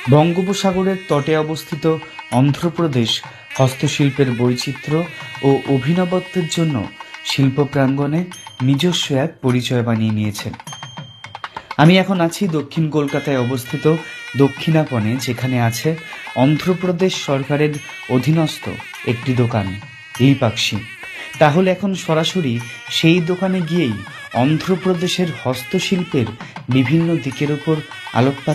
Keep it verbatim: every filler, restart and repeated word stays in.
বঙ্গোপসাগরের তটে অবস্থিত অন্ধ্রপ্রদেশ হস্তশিল্পের বৈচিত্র্য ও অভিনবত্বের জন্য শিল্প প্রাঙ্গণে নিজস্ব এক পরিচয় বানিয়ে নিয়েছে। আমি এখন আছি দক্ষিণ কলকাতায় অবস্থিত দক্ষিণাপনে, যেখানে আছে অন্ধ্রপ্রদেশ সরকারের অধীনস্থ একটি দোকান, লিপাক্ষী। তাহলে এখন সরাসরি সেই দোকানে গিয়েই অন্ধ্রপ্রদেশের হস্তশিল্পের বিভিন্ন দিকের উপর আলোকপাত